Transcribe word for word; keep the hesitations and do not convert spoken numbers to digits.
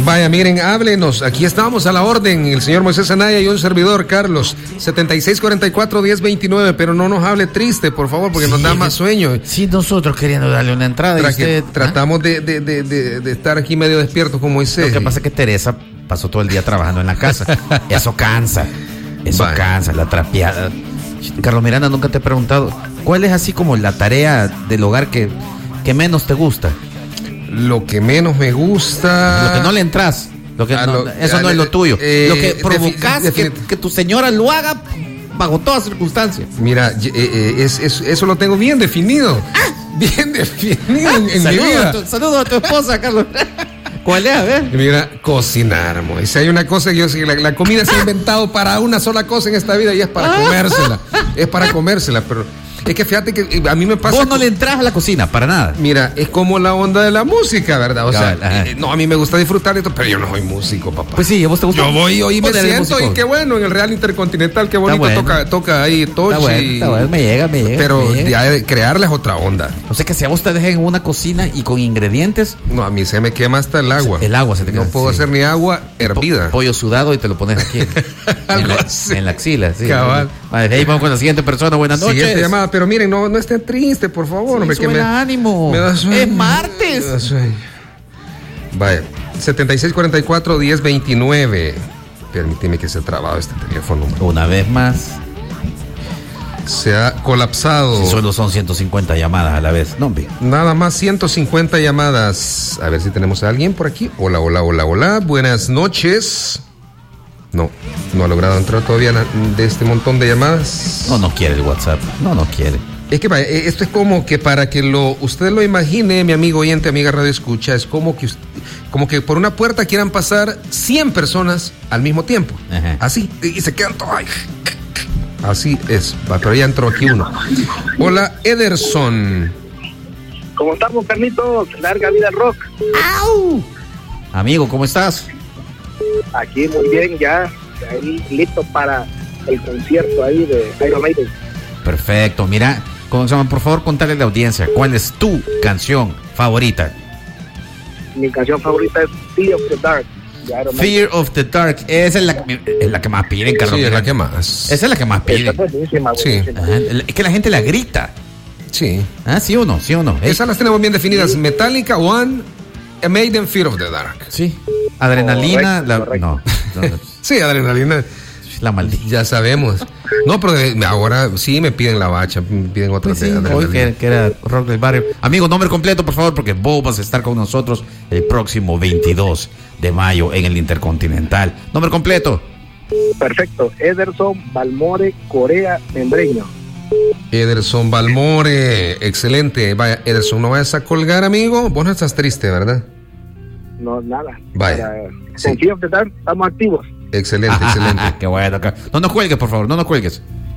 Vaya, miren, háblenos. Aquí estamos a la orden. El señor Moisés Anaya y un servidor, Carlos. setenta y seis cuarenta y cuatro, diez veintinueve. Pero no nos hable triste, por favor, porque sí, nos da más sueño. Sí, nosotros queriendo darle una entrada. Tra- y usted, tratamos ¿ah? de, de, de, de, de estar aquí medio despiertos con Moisés. Lo que pasa es que Teresa pasó todo el día trabajando en la casa. Eso cansa. Eso Vaya. cansa, la trapeada. Carlos Miranda, nunca te he preguntado, ¿cuál es así como la tarea del hogar que, que menos te gusta? Lo que menos me gusta... Lo que no le entras. Lo que no, lo, eso no le, es lo tuyo. Eh, lo que provocas defi- que, que tu señora lo haga bajo todas circunstancias. Mira, eh, eh, es, es, eso lo tengo bien definido. Ah. Bien definido ah, en, en saludo mi vida. A tu, saludo a tu esposa, Carlos. ¿Cuál es? A ver. Mira, cocinar, mo. Y si hay una cosa que yo sé, la, la comida se ha inventado para una sola cosa en esta vida y es para comérsela. Es para comérsela, pero es que fíjate que a mí me pasa. Vos no con... le entras a la cocina, para nada. Mira, es como la onda de la música, ¿verdad? O Cabal, sea, eh, no, a mí me gusta disfrutar de esto, pero yo no soy músico, papá. Pues sí, a vos te gusta. Yo voy hoy me siento y qué bueno, en el Real Intercontinental, qué bonito bueno. toca, toca ahí Tochi. Está bueno, está bueno, me llega, me llega. Pero me llega. Ya crearle es otra onda. O sea que si a vos te dejan en una cocina y con ingredientes. No, a mí se me quema hasta el agua. El agua se te quema. No puedo sí. hacer ni agua hervida. Po- pollo sudado y te lo pones aquí. en, la, en la axila, sí. Cabal. Vale, ahí vamos con la siguiente persona. Buenas noches. Siguiente llamada, pero miren, no, no estén tristes, por favor. Sí, hombre, que me, ánimo. Me da sueño. Es martes. Me da sueño. Vaya, setenta y seis cuarenta y cuatro, diez veintinueve. Permíteme que se trabado este teléfono. Man. Una vez más. Se ha colapsado. Si solo son ciento cincuenta llamadas a la vez. No, hombre. Nada más ciento cincuenta llamadas. A ver si tenemos a alguien por aquí. Hola, hola, hola, hola. Buenas noches. No, no ha logrado entrar todavía de este montón de llamadas. No, no quiere el WhatsApp. No, no quiere. Es que esto es como que para que lo usted lo imagine, mi amigo oyente, amiga radio escucha, es como que usted, como que por una puerta quieran pasar cien personas al mismo tiempo. Ajá. Así, y se quedan todos. Así es, pero ya entró aquí uno. Hola, Ederson. ¿Cómo estamos, Carlitos? Larga vida al rock. ¡Au! Amigo, ¿cómo estás? Aquí muy bien, ya ahí listo para el concierto ahí de Iron Maiden. Perfecto, mira, por favor, contale a la audiencia, ¿cuál es tu canción favorita? Mi canción favorita es Fear of the Dark. Fear of the Dark, esa es la, es la que más piden, Carlos. Sí, es la que más. Esa es la que más piden. Buenísima, buenísima. Sí. Es que la gente la grita. Sí. Ah, sí o no, sí o no. Esas las tenemos bien definidas. Sí. Metallica, One, Maiden, Fear of the Dark. Sí. Adrenalina, correcto, la, correcto. no. Sí, adrenalina. La maldita. Ya sabemos. No, pero de, ahora sí me piden la bacha, me piden otra. Pues sí, hoy que, que era rock del barrio. Amigo, nombre completo, por favor, porque vos vas a estar con nosotros el próximo veintidós de mayo en el Intercontinental. Nombre completo. Perfecto. Ederson Balmore Corea Membreño. Ederson Balmore, excelente. Vaya, Ederson, no vayas a colgar, amigo. Vos no estás triste, ¿verdad? No, nada. Vaya. Para, sí. Fear of the Dark, estamos activos. Excelente, excelente. Qué bueno. No nos cuelgues, por favor, no nos cuelgues.